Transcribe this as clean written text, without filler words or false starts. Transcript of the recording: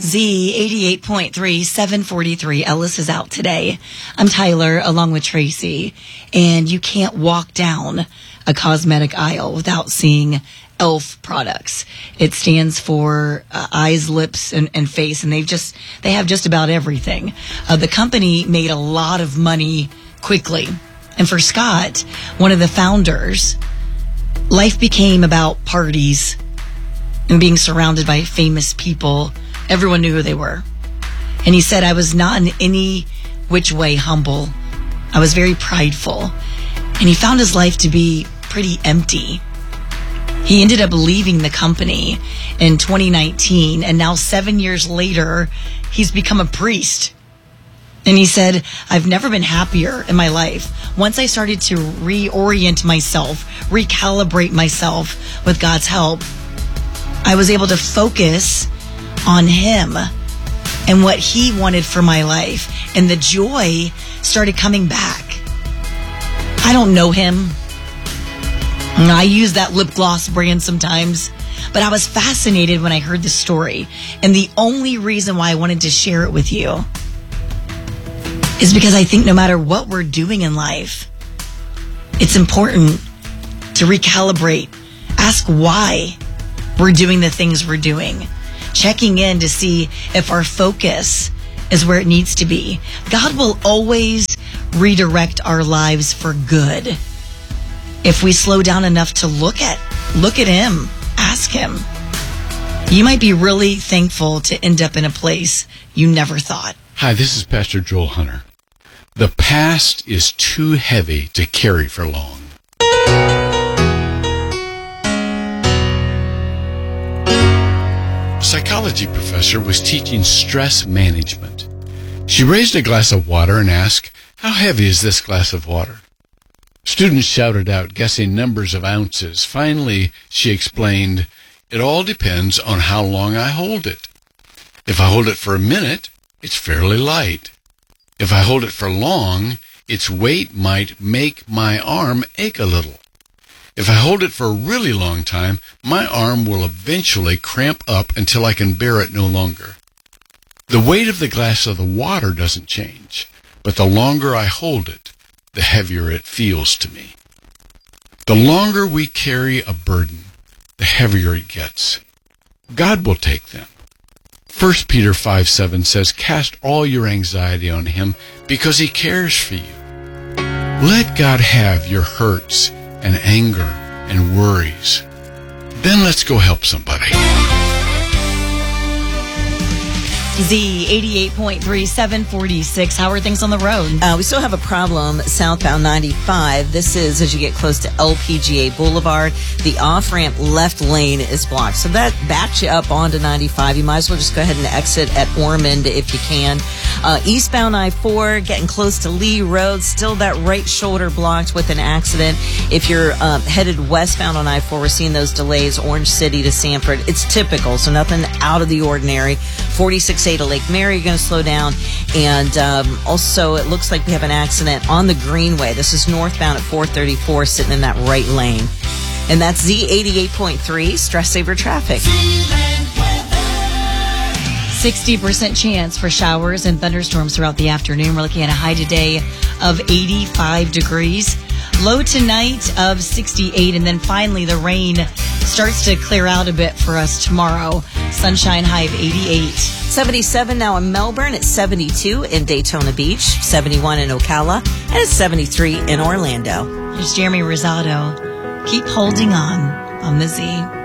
Z 88.3, 743. Ellis is out today. I'm Tyler, along with Tracy, and you can't walk down a cosmetic aisle without seeing e.l.f. products. It stands for eyes, lips, and face, and they have just about everything. The company made a lot of money quickly. And for Scott, one of the founders, life became about parties and being surrounded by famous people. Everyone knew who they were. And he said, I was not in any which way humble. I was very prideful. And he found his life to be pretty empty. He ended up leaving the company in 2019. And now 7 years later, he's become a priest. And he said, I've never been happier in my life. Once I started to reorient myself, recalibrate myself with God's help, I was able to focus on Him and what He wanted for my life. And the joy started coming back. I don't know him. I use that lip gloss brand sometimes. But I was fascinated when I heard the story. And the only reason why I wanted to share it with you is because I think no matter what we're doing in life, it's important to recalibrate. Ask why we're doing the things we're doing. Checking in to see if our focus is where it needs to be. God will always redirect our lives for good if we slow down enough to look at Him, ask Him. You might be really thankful to end up in a place you never thought. Hi, this is Pastor Joel Hunter. The past is too heavy to carry for long. A psychology professor was teaching stress management. She raised a glass of water and asked, "How heavy is this glass of water?" Students shouted out, guessing numbers of ounces. Finally, she explained, "It all depends on how long I hold it. If I hold it for a minute, it's fairly light. If I hold it for long, its weight might make my arm ache a little. If I hold it for a really long time, my arm will eventually cramp up until I can bear it no longer. The weight of the glass of the water doesn't change, but the longer I hold it, the heavier it feels to me." The longer we carry a burden, the heavier it gets. God will take them. 1 Peter 5:7 says, "Cast all your anxiety on Him because He cares for you." Let God have your hurts and anger and worries. Then let's go help somebody. Z 88.3, 746. How are things on the road? We still have a problem southbound 95. This is as you get close to LPGA Boulevard. The off-ramp left lane is blocked. So that backs you up onto 95. You might as well just go ahead and exit at Ormond if you can. Eastbound I-4, getting close to Lee Road. Still that right shoulder blocked with an accident. If you're headed westbound on I-4, we're seeing those delays, Orange City to Sanford. It's typical, so nothing out of the ordinary. 46A to Lake Mary, you're going to slow down. And also, it looks like we have an accident on the Greenway. This is northbound at 434, sitting in that right lane. And that's Z88.3, Stress Saver Traffic. 60% chance for showers and thunderstorms throughout the afternoon. We're looking at a high today of 85 degrees. Low tonight of 68. And then finally, the rain starts to clear out a bit for us tomorrow. Sunshine high of 88. 77 now in Melbourne. It's 72 in Daytona Beach. 71 in Ocala. And it's 73 in Orlando. Here's Jeremy Rosado. Keep holding on the Z.